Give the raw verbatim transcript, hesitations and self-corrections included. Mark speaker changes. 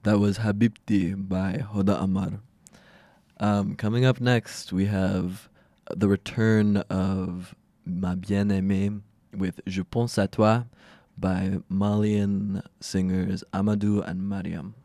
Speaker 1: That was Habibti by Hoda Amar. Um, coming up next, we have the return of Ma Bien-Aimée with Je pense à toi by Malian singers Amadou and Mariam.